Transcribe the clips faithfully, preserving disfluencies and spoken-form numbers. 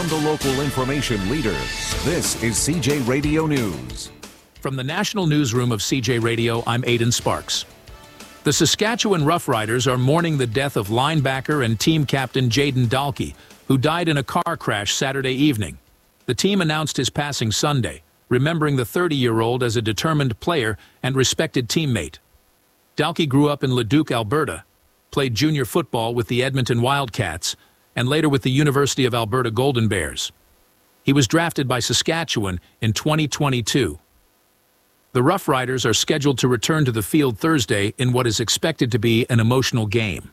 from the local information leader, this is C J Radio News. From the National Newsroom of C J Radio, I'm Aidan Sparks. The Saskatchewan Roughriders are mourning the death of linebacker and team captain Jayden Dalkey, who died in a car crash Saturday evening. The team announced his passing Sunday, remembering the thirty-year-old as a determined player and respected teammate. Dalkey grew up in Leduc, Alberta, played junior football with the Edmonton Wildcats, and later with the University of Alberta Golden Bears. He was drafted by Saskatchewan in twenty twenty-two. The Roughriders are scheduled to return to the field Thursday in what is expected to be an emotional game.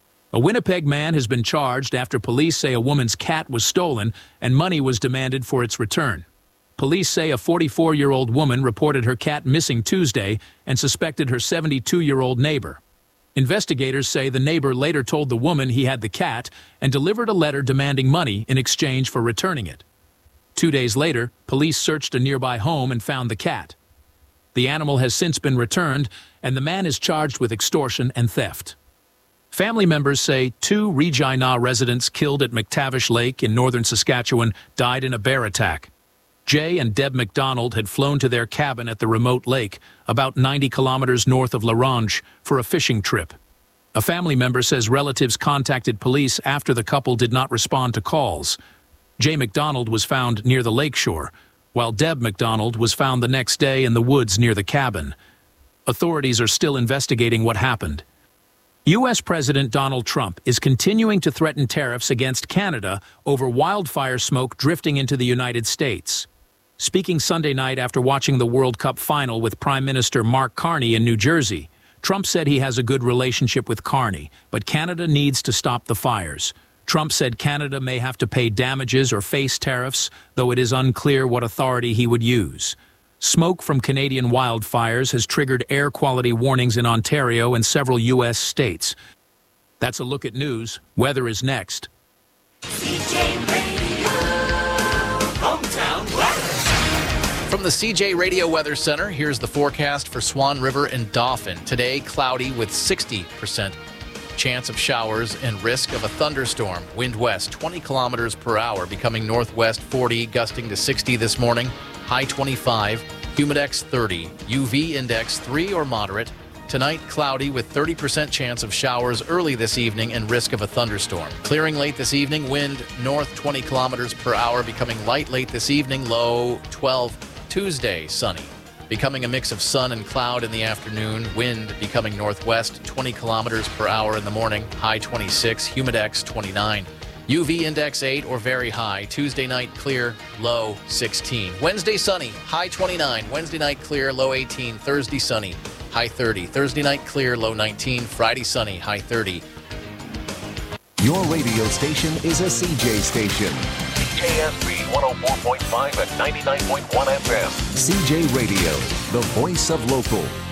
A Winnipeg man has been charged after police say a woman's cat was stolen and money was demanded for its return. Police say a forty-four-year-old woman reported her cat missing Tuesday and suspected her seventy-two-year-old neighbor. Investigators say the neighbor later told the woman he had the cat and delivered a letter demanding money in exchange for returning it. Two days later, police searched a nearby home and found the cat. The animal has since been returned, and the man is charged with extortion and theft. Family members say two Regina residents killed at McTavish Lake in northern Saskatchewan died in a bear attack. Jay and Deb McDonald had flown to their cabin at the remote lake, about ninety kilometers north of La Ronge, for a fishing trip. A family member says relatives contacted police after the couple did not respond to calls. Jay McDonald was found near the lakeshore, while Deb McDonald was found the next day in the woods near the cabin. Authorities are still investigating what happened. U S President Donald Trump is continuing to threaten tariffs against Canada over wildfire smoke drifting into the United States. Speaking Sunday night after watching the World Cup final with Prime Minister Mark Carney in New Jersey, Trump said he has a good relationship with Carney, but Canada needs to stop the fires. Trump said Canada may have to pay damages or face tariffs, though it is unclear what authority he would use. Smoke from Canadian wildfires has triggered air quality warnings in Ontario and several U S states. That's a look at news. Weather is next. C J Radio, hometown weather. From the C J Radio Weather Center, here's the forecast for Swan River and Dauphin. Today, cloudy with sixty percent chance of showers and risk of a thunderstorm. Wind west twenty kilometers per hour, becoming northwest forty, gusting to sixty this morning. High twenty-five, humidex thirty, U V index three or moderate. Tonight, cloudy with thirty percent chance of showers early this evening and risk of a thunderstorm. Clearing late this evening, wind north twenty kilometers per hour, becoming light late this evening, low twelve. Tuesday, sunny. Becoming a mix of sun and cloud in the afternoon, wind becoming northwest twenty kilometers per hour in the morning, high twenty-six, humidex twenty-nine. U V index eight or very high. Tuesday night clear, low sixteen. Wednesday sunny, high twenty-nine. Wednesday night clear, low eighteen. Thursday sunny, high thirty. Thursday night clear, low nineteen. Friday sunny, high thirty. Your radio station is a C J station. K S B one oh four point five and ninety-nine point one F M. C J Radio, the voice of local.